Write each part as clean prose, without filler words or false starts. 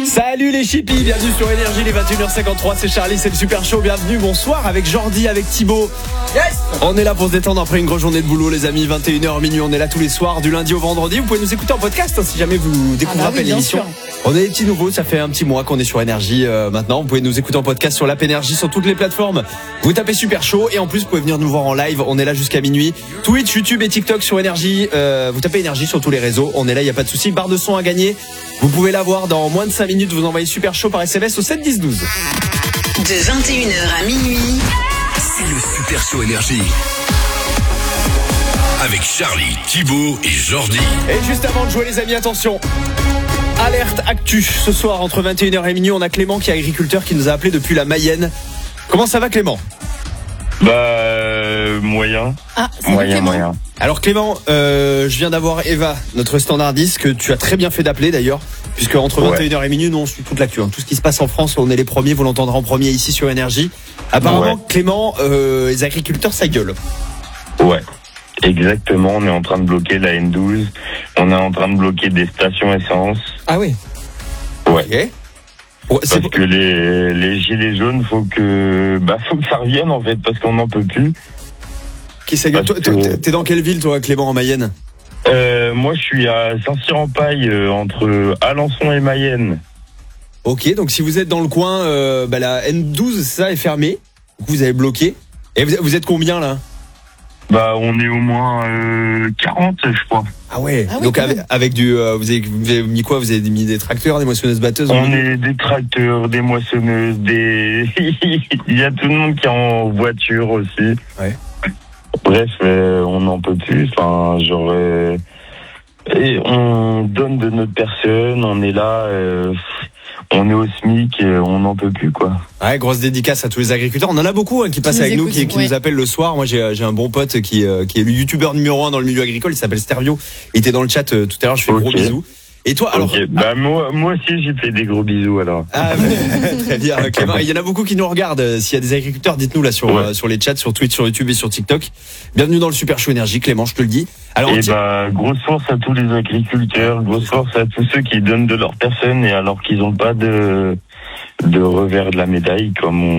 Salut les chippies, bienvenue sur Énergie, les 21h53, c'est Charlie, c'est le Super Show, bienvenue, bonsoir avec Jordi, avec Thibaut. Yes. On est là pour se détendre après une grosse journée de boulot les amis, 21h minuit, on est là tous les soirs du lundi au vendredi, vous pouvez nous écouter en podcast si jamais vous découvrez à peine l'émission. On est des petits nouveaux, ça fait un petit mois qu'on est sur Énergie maintenant, vous pouvez nous écouter en podcast sur l'app Énergie, sur toutes les plateformes. Vous tapez Super Show et en plus vous pouvez venir nous voir en live, on est là jusqu'à minuit. Twitch, YouTube et TikTok sur Énergie, vous tapez Énergie sur tous les réseaux, on est là, il n'y a pas de souci, barre de son à gagner. Vous pouvez l'avoir dans moins de 5 minutes, vous envoyez Super Show par SMS au 7 10 12. De 21h à minuit, c'est le Super Show Énergie. Avec Charlie, Thibaut et Jordi. Et juste avant de jouer les amis, attention. Alerte Actu, ce soir entre 21h et minuit, on a Clément qui est agriculteur qui nous a appelé depuis la Mayenne. Comment ça va Clément ? Moyen. Moyen. Alors Clément, je viens d'avoir Eva, notre standardiste, que tu as très bien fait d'appeler d'ailleurs, puisque entre 21h et minuit, nous on suit toute l'actu. Tout ce qui se passe en France, on est les premiers, vous l'entendrez en premier ici sur Énergie. Apparemment, Clément, les agriculteurs, ça gueule. Ouais, exactement, on est en train de bloquer la N12, on est en train de bloquer des stations essence. Ah oui. Ouais. Okay. Parce que les gilets jaunes, faut que ça revienne en fait, parce qu'on n'en peut plus. T'es dans quelle ville toi, Clément, en Mayenne ? Moi je suis à Saint-Cyr-en-Paille, entre Alençon et Mayenne. Ok, donc si vous êtes dans le coin, la N12, ça est fermée, vous avez bloqué. Et vous êtes combien là ? On est au moins 40 je crois. Ah ouais, donc avec du vous avez mis quoi ? Vous avez mis des tracteurs, des moissonneuses batteuses ? On est des tracteurs, des moissonneuses, il y a tout le monde qui est en voiture aussi. Ouais. Bref, on n'en peut plus, et on donne de notre personne, on est là, on est au SMIC, on n'en peut plus quoi. Ouais, grosse dédicace à tous les agriculteurs. On en a beaucoup qui passent avec nous, qui nous appellent le soir. Moi j'ai un bon pote qui est le youtubeur numéro 1 dans le milieu agricole, il s'appelle Stervio. Il était dans le chat tout à l'heure, je fais gros bisous. Et toi alors moi aussi j'ai fait des gros bisous alors. Ah très bien Clément. Il y en a beaucoup qui nous regardent. S'il y a des agriculteurs, dites-nous là sur les chats, sur Twitch, sur YouTube et sur TikTok. Bienvenue dans le Super Show Énergie, Clément, je te le dis. Alors grosse force à tous les agriculteurs, grosse force à tous ceux qui donnent de leur personne et alors qu'ils n'ont pas de revers de la médaille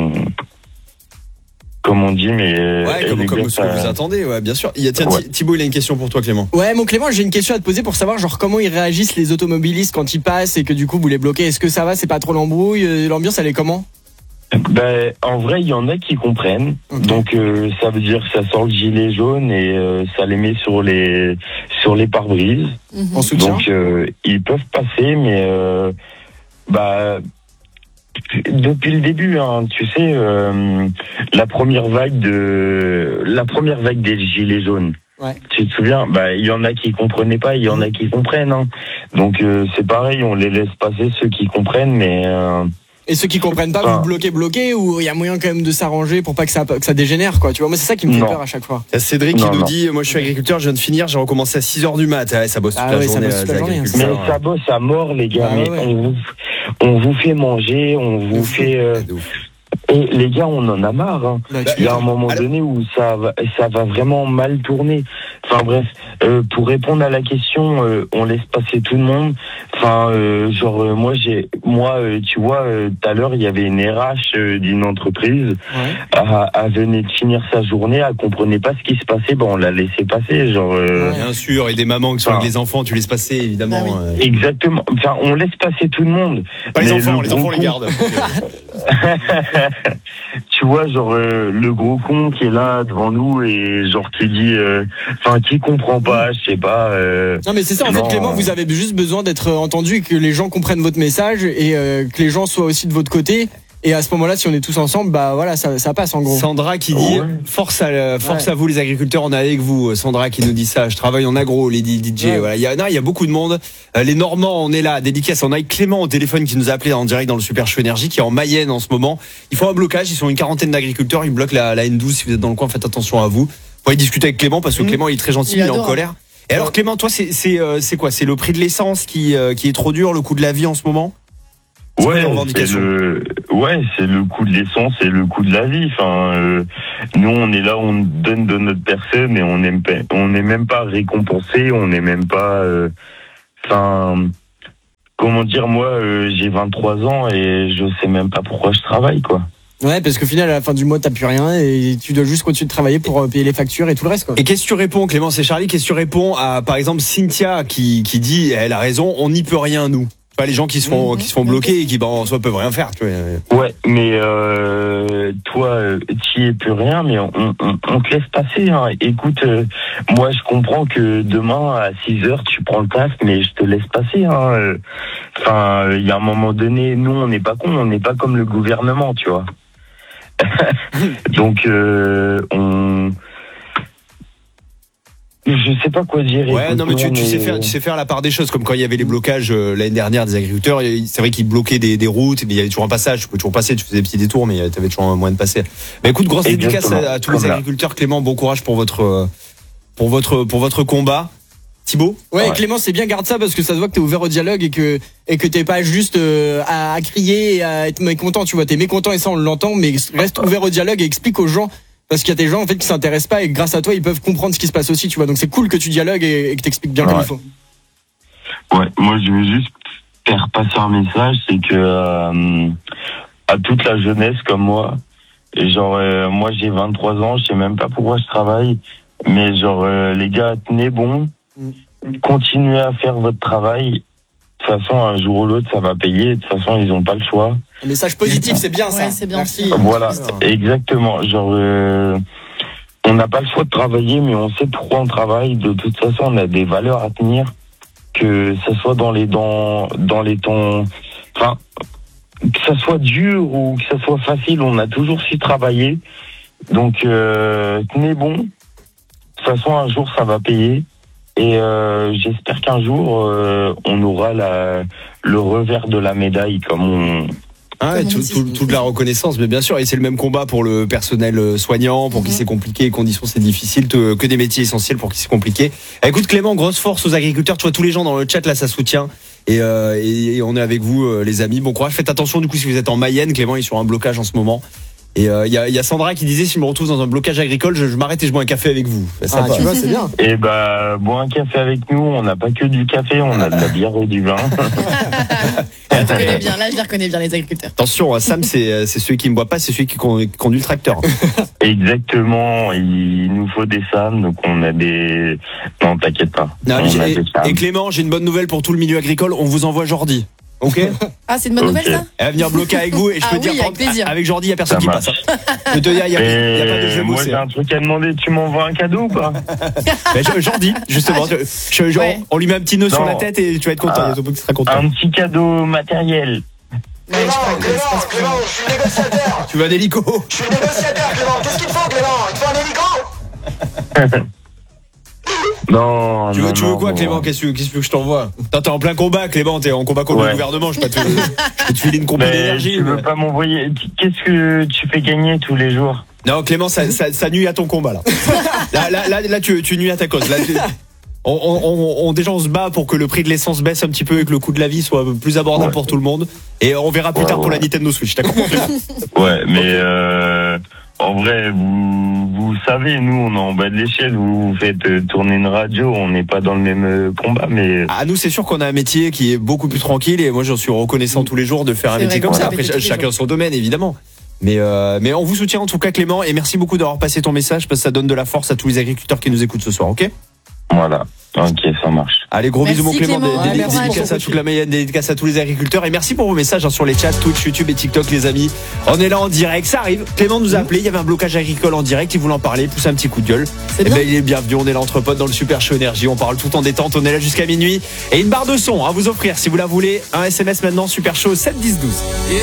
comme on dit, mais comme ce que vous attendez, bien sûr. Thibaut, il a une question pour toi, Clément. Ouais, mon Clément, j'ai une question à te poser pour savoir comment ils réagissent les automobilistes quand ils passent et que du coup vous les bloquez. Est-ce que ça va, c'est pas trop l'embrouille, l'ambiance elle est comment ? En vrai, il y en a qui comprennent. Okay. Donc ça veut dire que ça sort le gilet jaune et ça les met sur les pare-brises. En soutien. Donc ils peuvent passer, mais depuis le début, tu sais, la première vague des gilets jaunes. Ouais. Tu te souviens ? Il y en a qui comprenaient pas, il y en a qui comprennent. Donc c'est pareil, on les laisse passer ceux qui comprennent, mais. Et ceux qui comprennent pas, vous bloquez ou il y a moyen quand même de s'arranger pour pas que ça dégénère quoi. Tu vois, moi c'est ça qui me fait peur à chaque fois. Il y a Cédric qui nous dit, moi je suis agriculteur, je viens de finir, j'ai recommencé à 6h du mat. Ça bosse toute la journée. Mais ça bosse à mort les gars. On vous fait manger, on vous fait. Et les gars, on en a marre. Il y a un moment donné où ça va vraiment mal tourner. Enfin bref, pour répondre à la question, on laisse passer tout le monde. Enfin, tu vois, tout à l'heure, il y avait une RH d'une entreprise. Elle venait de finir sa journée, elle comprenait pas ce qui se passait. On l'a laissé passer, Bien sûr, et des mamans qui sont avec les enfants, tu laisses passer, évidemment. Exactement. Enfin, on laisse passer tout le monde. Pas les enfants, les gardes. Tu vois, le gros con qui est là devant nous et qui dit, qui comprend pas, je sais pas. Non mais c'est ça en fait, Clément, vous avez juste besoin d'être entendu et que les gens comprennent votre message et que les gens soient aussi de votre côté. Et à ce moment-là, si on est tous ensemble, ça passe en gros. Sandra qui dit force à vous les agriculteurs, on est avec vous. Sandra qui nous dit ça. Je travaille en agro, les DJ. Ouais. Voilà, il y a beaucoup de monde. Les Normands, on est là. Dédicace. On a Clément au téléphone qui nous a appelé en direct dans le Super Show Énergie, qui est en Mayenne en ce moment. Ils font un blocage. Ils sont une quarantaine d'agriculteurs. Ils bloquent la N12. Si vous êtes dans le coin, faites attention à vous. Vous pouvez discuter avec Clément parce que Clément il est très gentil, il est en colère. Et alors Clément, toi, c'est quoi ? C'est le prix de l'essence qui est trop dur, le coût de la vie en ce moment ? Ouais, c'est le coût de l'essence et le coût de la vie. Enfin, nous, on est là, on donne de notre personne et on n'est même pas récompensé, on n'est même pas. comment dire, moi, j'ai 23 ans et je sais même pas pourquoi je travaille, quoi. Ouais, parce qu'au final, à la fin du mois, t'as plus rien et tu dois juste continuer de travailler pour payer les factures et tout le reste, quoi. Et qu'est-ce que tu réponds, Clément, c'est Charlie, qu'est-ce que tu réponds à, par exemple, Cynthia qui dit, elle a raison, on n'y peut rien, nous. Pas les gens qui se font bloquer et qui, en soi, peuvent rien faire, tu vois. Ouais, mais toi, t'y es plus rien, mais on te laisse passer, hein. Écoute, moi, je comprends que demain, à 6h, tu prends le taf, mais je te laisse passer, hein. Enfin, il y a un moment donné, nous, on n'est pas cons, on n'est pas comme le gouvernement, tu vois. Donc, je sais pas quoi dire. Ouais, non, mais tu sais faire la part des choses, comme quand il y avait les blocages l'année dernière des agriculteurs. C'est vrai qu'ils bloquaient des routes, mais il y avait toujours un passage. Tu pouvais toujours passer, tu faisais des petits détours, mais tu avais toujours un moyen de passer. Mais écoute, grosse dédicace à tous les agriculteurs. Clément, bon courage pour votre combat. Thibaut? Ouais, Clément, c'est bien, garde ça parce que ça se voit que t'es ouvert au dialogue et que t'es pas juste à crier et à être mécontent, tu vois. T'es mécontent et ça on l'entend, mais reste ouvert au dialogue et explique aux gens, parce qu'il y a des gens en fait qui s'intéressent pas et que grâce à toi ils peuvent comprendre ce qui se passe aussi, tu vois. Donc c'est cool que tu dialogues et que t'expliques bien comme il faut. Ouais, moi je veux juste faire passer un message, c'est que à toute la jeunesse comme moi, et genre moi j'ai 23 ans, je sais même pas pourquoi je travaille, mais genre les gars, tenez bon. Continuez à faire votre travail. De toute façon, un jour ou l'autre, ça va payer. De toute façon, ils n'ont pas le choix. Un message positif, c'est bien ça. Ouais, c'est bien. Merci. Voilà, exactement. Genre, on n'a pas le choix de travailler, mais on sait pourquoi on travaille. De toute façon, on a des valeurs à tenir. Que ça soit dans les temps, enfin, que ça soit dur ou que ça soit facile, on a toujours su travailler. Donc, tenez bon. De toute façon, un jour, ça va payer. Et j'espère qu'un jour, on aura le revers de la médaille, comme on... Ah ouais, toute la reconnaissance, mais bien sûr, et c'est le même combat pour le personnel soignant, pour qui c'est compliqué, les conditions c'est difficile, que des métiers essentiels pour qui c'est compliqué. Écoute Clément, grosse force aux agriculteurs, tu vois tous les gens dans le chat là, ça soutient. Et on est avec vous les amis, bon courage, faites attention du coup si vous êtes en Mayenne, Clément est sur un blocage en ce moment. Et il y a Sandra qui disait si je me retrouve dans un blocage agricole, je m'arrête et je bois un café avec vous. Ah, tu vois, c'est bien. Et bois un café avec nous, on n'a pas que du café, on a de la bière et du vin. Je reconnais bien, là je les reconnais bien les agriculteurs. Attention, Sam c'est celui qui ne boit pas, c'est celui qui conduit le tracteur. Exactement, il nous faut des Sam, donc on a des... Non, t'inquiète pas. Non, et Clément, j'ai une bonne nouvelle pour tout le milieu agricole, on vous envoie Jordi. Ok. Ah, c'est une bonne nouvelle ça. Elle va venir bloquer avec vous et je peux te dire avec Jordi, il y a personne qui passe. Je peux te dire, il y a pas de jeu. Moi j'ai un truc à demander, tu m'envoies un cadeau ou pas? Jordi, justement, on lui met un petit nœud sur la tête et tu vas être content, il y a ton qui sera content. Un petit cadeau matériel. Clément, je suis négociateur. Tu veux un hélico? Je suis négociateur, Clément. Qu'est-ce qu'il te faut, Clément? Il te faut un hélico? Non. Tu veux quoi, Clément? Qu'est-ce que je t'envoie? T'es en plein combat, Clément, t'es en combat contre le gouvernement, je peux te filer une compagnie d'énergie. Tu veux pas m'envoyer? Qu'est-ce que tu fais gagner tous les jours? Non, Clément, ça nuit à ton combat, là. Là, tu nuis à ta cause. Là, déjà, on se bat pour que le prix de l'essence baisse un petit peu et que le coût de la vie soit plus abordable pour tout le monde. Et on verra plus tard pour la Nintendo Switch, t'as compris? Ouais, mais en vrai, vous savez, nous, on est en bas de l'échelle. Vous faites tourner une radio, on n'est pas dans le même combat, mais... Ah, nous, c'est sûr qu'on a un métier qui est beaucoup plus tranquille et moi, j'en suis reconnaissant tous les jours de faire un métier comme ça. Après, chacun son domaine, évidemment. Mais on vous soutient en tout cas, Clément, et merci beaucoup d'avoir passé ton message parce que ça donne de la force à tous les agriculteurs qui nous écoutent ce soir, ok? Voilà. Ok, ça marche. Allez, gros bisous mon Clément, dédicace à toute la Mayenne, dédicace à tous les agriculteurs et merci pour vos messages sur les chats, Twitch, YouTube et TikTok les amis. On est là en direct, ça arrive. Clément nous a appelé, il y avait un blocage agricole en direct, il voulait en parler, pousse un petit coup de gueule. Et il est bienvenu, on est là entre potes dans le Super Show Énergie, on parle tout en détente, on est là jusqu'à minuit et une barre de son à vous offrir si vous la voulez, un SMS maintenant Super Show 7 10 12.